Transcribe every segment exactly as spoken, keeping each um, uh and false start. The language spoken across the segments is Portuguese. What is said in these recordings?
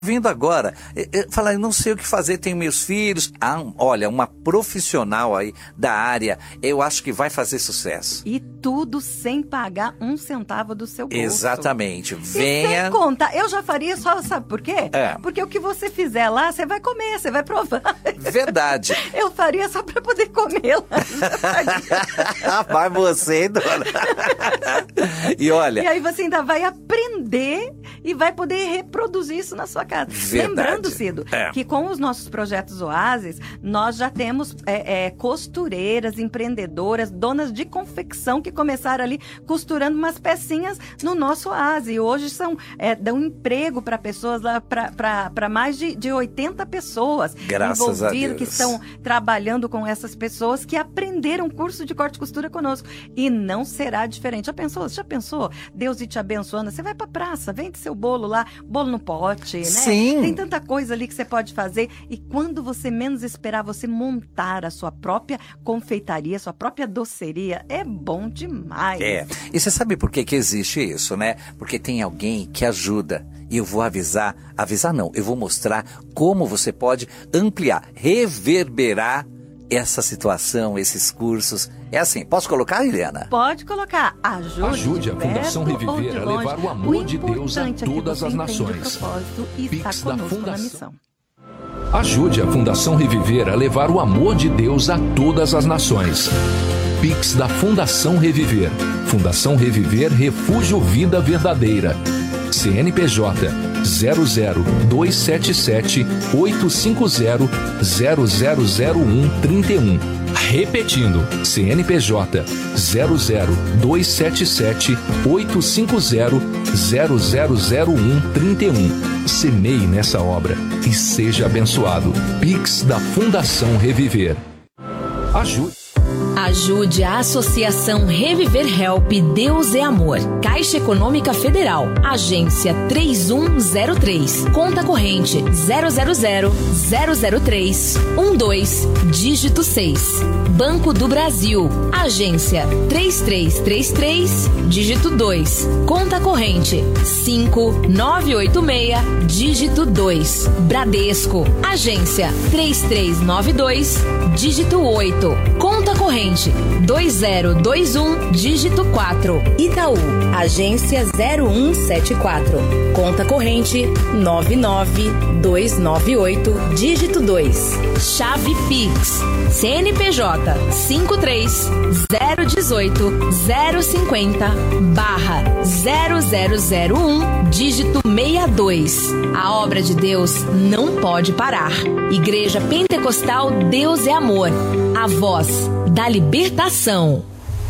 Vindo agora, falar, eu não sei o que fazer, tenho meus filhos. Ah, olha, uma profissional aí da área, eu acho que vai fazer sucesso. E tudo sem pagar um centavo do seu bolso. Exatamente. Venha. E sem contar, eu já faria só, sabe por quê? É. Porque o que você fizer lá, você vai comer, você vai provar. Verdade. Eu faria só para poder comer lá. Vai você, dona. E olha... E aí você ainda vai aprender e vai poder reproduzir isso na sua casa. Verdade. Lembrando, Cido, é. que com os nossos projetos Oásis, nós já temos é, é, costureiras, empreendedoras, donas de confecção que começaram ali costurando umas pecinhas no nosso Oásis. E hoje são, é, dão emprego para pessoas, para mais de, de oitenta pessoas Graças envolvidas, a Deus. que estão trabalhando com essas pessoas que aprenderam curso de corte e costura conosco. E não será diferente. Já pensou? Já pensou? Deus ir te abençoando. Você vai pra praça, vende seu bolo lá, bolo no pote, né? Sim. Tem tanta coisa ali que você pode fazer. E quando você menos esperar, você montar a sua própria confeitaria, sua própria doceria, é bom demais. É. E você sabe por que que existe isso, né? Porque tem alguém que ajuda. E eu vou avisar, avisar não, eu vou mostrar como você pode ampliar, reverberar essa situação, esses cursos. É assim, posso colocar, Helena? Pode colocar. Ajude, Ajude a Fundação Reviver a levar o amor de Deus a todas as nações. Pix da Fundação. Ajude a Fundação Reviver a levar o amor de Deus a todas as nações. Pix da Fundação Reviver. Fundação Reviver Refúgio Vida Verdadeira. C N P J zero zero dois sete sete oito cinco zero zero zero zero um três um. Repetindo, C N P J zero zero dois sete sete oito cinco zero zero zero zero um três um. Semeie nessa obra e seja abençoado. Pix da Fundação Reviver. Ajude. Ajude a Associação Reviver Help Deus é Amor. Caixa Econômica Federal. Agência três um zero três. Conta corrente zero zero zero zero zero três um dois, dígito seis. Banco do Brasil. Agência três três três três, dígito dois. Conta corrente cinco nove oito seis, dígito dois. Bradesco. Agência três três nove dois, dígito oito. Conta corrente dois zero dois um, dígito quatro. Itaú, agência zero um sete quatro. Conta corrente nove nove dois nove oito, dígito dois. Chave Pix, C N P J cinco três zero um oito zero cinco zero barra zero zero zero um, dígito sessenta e dois. A obra de Deus não pode parar. Igreja Pentecostal Deus é Amor. A voz da libertação.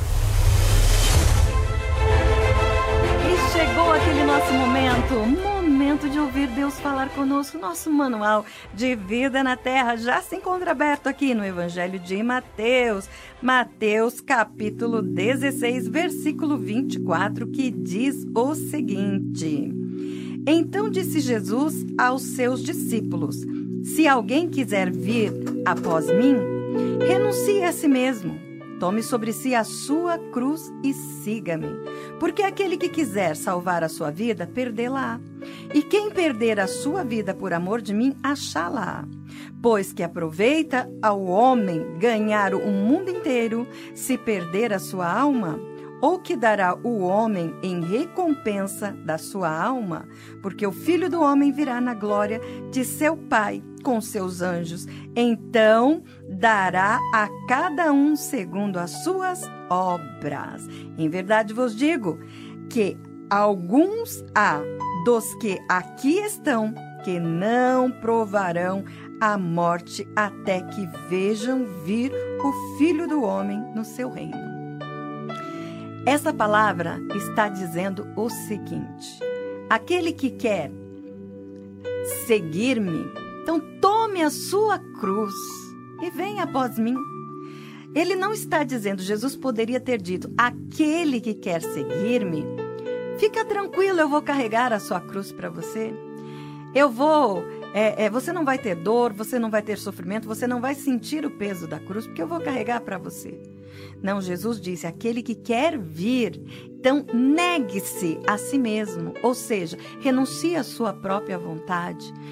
E chegou aquele nosso momento, momento de ouvir Deus falar conosco. Nosso manual de vida na terra já se encontra aberto aqui no Evangelho de Mateus. Mateus capítulo dezesseis, versículo vinte e quatro, que diz o seguinte: Então disse Jesus aos seus discípulos: Se alguém quiser vir após mim, renuncie a si mesmo, tome sobre si a sua cruz e siga-me. Porque aquele que quiser salvar a sua vida, perdê-la-á. E quem perder a sua vida por amor de mim, achá-la-á. Pois que aproveita ao homem ganhar o mundo inteiro, se perder a sua alma? Ou que dará o homem em recompensa da sua alma? Porque o Filho do Homem virá na glória de seu Pai com seus anjos. Então dará a cada um segundo as suas obras. Em verdade vos digo que alguns há dos que aqui estão que não provarão a morte até que vejam vir o Filho do Homem no seu reino. Essa palavra está dizendo o seguinte: aquele que quer seguir-me, então tome a sua cruz e venha após mim. Ele não está dizendo, Jesus poderia ter dito, aquele que quer seguir-me, fica tranquilo, eu vou carregar a sua cruz para você. Eu vou É, é, você não vai ter dor, você não vai ter sofrimento, você não vai sentir o peso da cruz, porque eu vou carregar para você. Não, Jesus disse, aquele que quer vir, então negue-se a si mesmo, ou seja, renuncie à sua própria vontade.